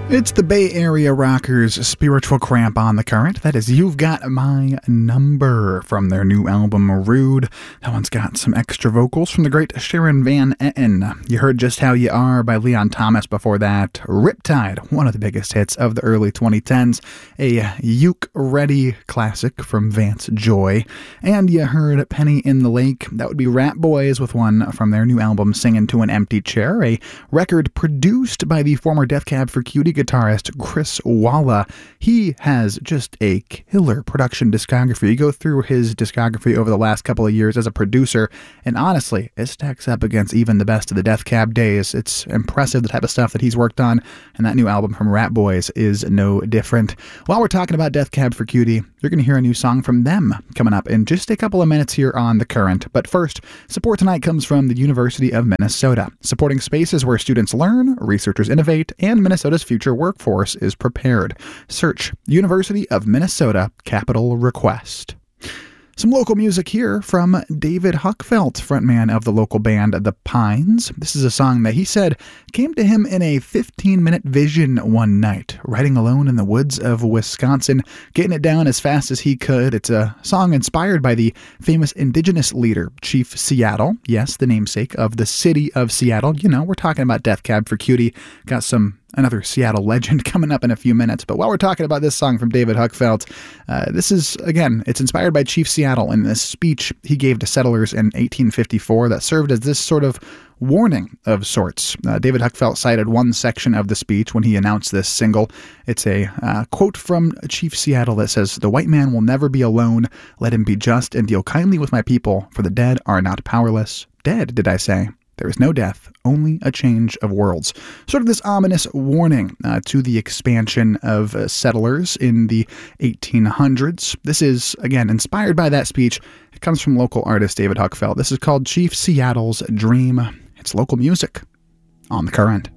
It's the Bay Area Rockers' Spiritual Cramp on the Current. That is You've Got My Number from their new album, Rude. That one's got some extra vocals from the great Sharon Van Etten. You heard Just How You Are by Leon Thomas before that. Riptide, one of the biggest hits of the early 2010s. A uke-ready classic from Vance Joy. And you heard Penny in the Lake. That would be Rat Boys with one from their new album, Singin' to an Empty Chair, a record produced by the former Death Cab for Cutie guitarist Chris Walla. He has just a killer production discography. You go through his discography over the last couple of years as a producer, and honestly, it stacks up against even the best of the Death Cab days. It's impressive the type of stuff that he's worked on, and that new album from Rat Boys is no different. While we're talking about Death Cab for Cutie, you're going to hear a new song from them coming up in just a couple of minutes here on The Current. But first, support tonight comes from the University of Minnesota, supporting spaces where students learn, researchers innovate, and Minnesota's future workforce is prepared. Search University of Minnesota Capital Request. Some local music here from David Huckfelt, frontman of the local band The Pines. This is a song that he said came to him in a 15-minute vision one night, riding alone in the woods of Wisconsin, getting it down as fast as he could. It's a song inspired by the famous indigenous leader, Chief Seattle. Yes, the namesake of the city of Seattle. You know, we're talking about Death Cab for Cutie. Got another Seattle legend coming up in a few minutes. But while we're talking about this song from David Huckfelt, this is, again, it's inspired by Chief Seattle in this speech he gave to settlers in 1854 that served as this sort of warning of sorts. David Huckfelt cited one section of the speech when he announced this single. It's a quote from Chief Seattle that says, "The white man will never be alone. Let him be just and deal kindly with my people, for the dead are not powerless." Dead, did I say? There is no death, only a change of worlds. Sort of this ominous warning to the expansion of settlers in the 1800s. This is, again, inspired by that speech. It comes from local artist David Huckfelt. This is called Chief Seattle's Dream. It's local music on The Current.